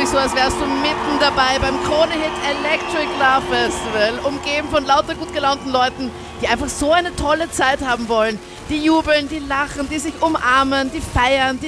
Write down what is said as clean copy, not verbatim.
wirklich so, als wärst du mitten dabei beim Krone-Hit Electric Love Festival, umgeben von lauter gut gelaunten Leuten, die einfach so eine tolle Zeit haben wollen. Die jubeln, die lachen, die sich umarmen, die feiern, die